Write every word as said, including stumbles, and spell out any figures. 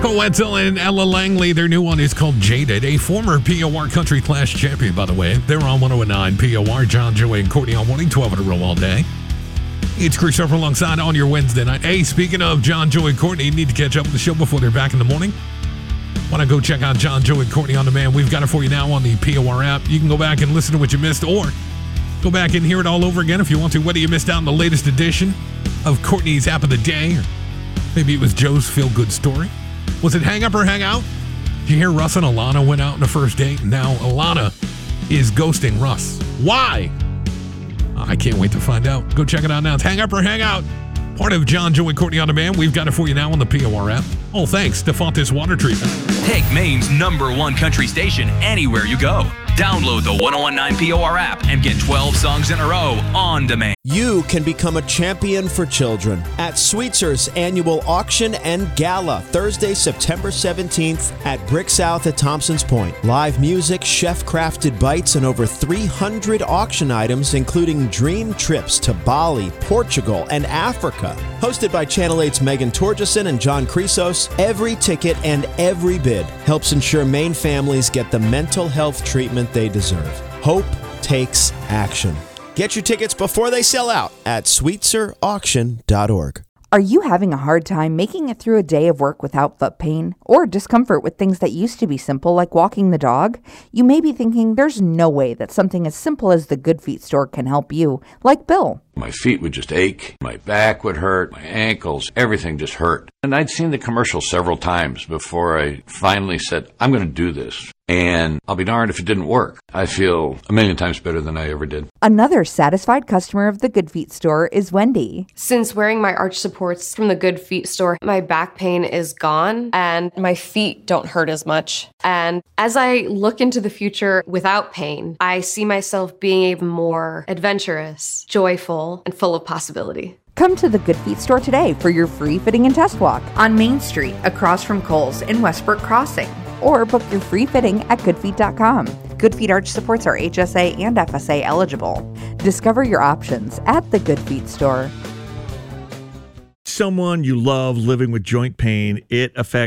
Cole Wetzel and Ella Langley, their new one is called Jaded, a former P O R Country Class champion, by the way. They're on one oh nine P O R, John, Joey, and Courtney all morning, twelve in a row all day. It's Chris Harper alongside on your Wednesday night. Hey, speaking of John, Joey, and Courtney, you need to catch up with the show before they're back in the morning. Want to go check out John, Joey, and Courtney on Demand? We've got it for you now on the P O R app. You can go back and listen to what you missed, or go back and hear it all over again if you want to, whether you missed out on the latest edition of Courtney's App of the Day, or maybe it was Joe's feel-good story. Was it hang up or hang out? Did you hear Russ and Alana went out on the first date? Now Alana is ghosting Russ. Why? I can't wait to find out. Go check it out now. It's Hang Up or Hang Out. Part of John, Joey, and Courtney on Demand. We've got it for you now on the P O R app. Oh, thanks to Fontis Water Treatment. Take Maine's number one country station anywhere you go. Download the ten nineteen P O R app and get twelve songs in a row on demand. You can become a champion for children at Sweetzer's annual auction and gala, Thursday, September seventeenth at Brick South at Thompson's Point. Live music, chef-crafted bites, and over three hundred auction items, including dream trips to Bali, Portugal, and Africa. Hosted by Channel eight's Megan Torgeson and John Chrysos, every ticket and every bid helps ensure Maine families get the mental health treatment they deserve. Hope takes action. Get your tickets before they sell out at sweetser auction dot org. Are you having a hard time making it through a day of work without foot pain or discomfort with things that used to be simple, like walking the dog? You may be thinking there's no way that something as simple as the Good Feet store can help you, like Bill. My feet would just ache, my back would hurt, my ankles, everything just hurt. And I'd seen the commercial several times before I finally said, I'm going to do this. And I'll be darned if it didn't work. I feel a million times better than I ever did. Another satisfied customer of the Good Feet store is Wendy. Since wearing my arch supports from the Good Feet store, my back pain is gone and my feet don't hurt as much. And as I look into the future without pain, I see myself being even more adventurous, joyful, and full of possibility. Come to the Good Feet store today for your free fitting and test walk on Main Street across from Kohl's in Westbrook Crossing. Or book your free fitting at good feet dot com. Good Feet arch supports are H S A and F S A eligible. Discover your options at the Good Feet store. Someone you love living with joint pain, it affects